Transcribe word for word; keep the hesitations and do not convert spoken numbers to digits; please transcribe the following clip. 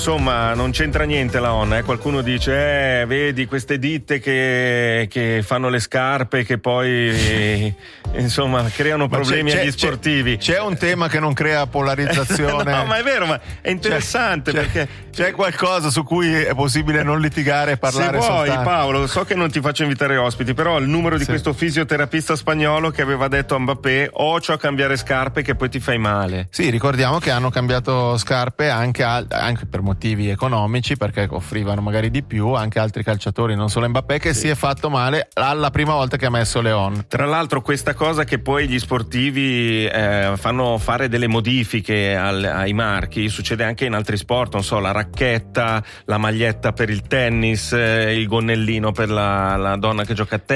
insomma non c'entra niente la ONU, eh. Qualcuno dice eh, vedi queste ditte che, che fanno le scarpe che poi insomma creano problemi c'è, agli c'è, sportivi. C'è un tema che non crea polarizzazione. No, ma è vero, ma è interessante c'è, perché c'è qualcosa su cui è possibile non litigare e parlare. Se vuoi, soltanto. Paolo, so che non ti faccio invitare ospiti, però il numero di sì. questo fisioterapista spagnolo che aveva detto a Mbappé ocio a cambiare scarpe che poi ti fai male. Sì, ricordiamo che hanno cambiato scarpe anche, al, anche per motivi economici, perché offrivano magari di più anche altri calciatori, non solo Mbappé, che sì. si è fatto male alla prima volta che ha messo Leon. Tra l'altro questa cosa che poi gli sportivi eh, fanno fare delle modifiche al, ai marchi succede anche in altri sport, non so, la racchetta, la maglietta per il tennis, eh, il gonnellino per la, la donna che gioca a tennis.